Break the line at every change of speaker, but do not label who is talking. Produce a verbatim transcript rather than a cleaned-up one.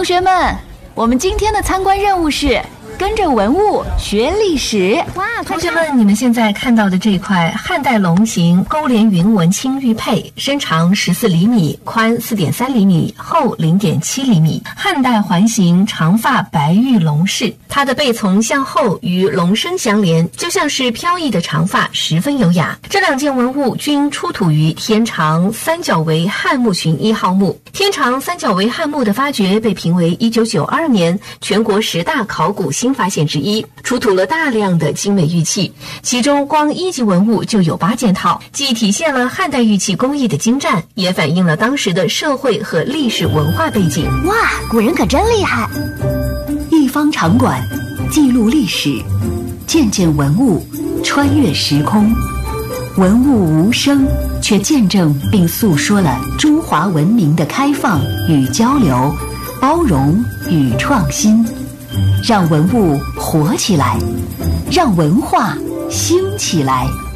学们，我们今天的参观任务是跟着文物学历史。
哇，
同学们，你们现在看到的这块汉代龙形勾连云纹青玉佩，身长十四厘米，宽四点三厘米，厚零点七厘米。汉代环形长发白玉龙饰，它的背从向后与龙身相连，就像是飘逸的长发，十分优雅。这两件文物均出土于天长三角围汉墓群一号墓。天长三角围汉墓的发掘被评为一九九二年全国十大考古新发现之一，出土了大量的精美玉器，其中光一级文物就有八件套，既体现了汉代玉器工艺的精湛，也反映了当时的社会和历史文化背景。
哇，古人可真厉害！
一方场馆，记录历史，件件文物穿越时空，文物无声，却见证并诉说了中华文明的开放与交流，包容与创新。让文物活起来，让文化兴起来。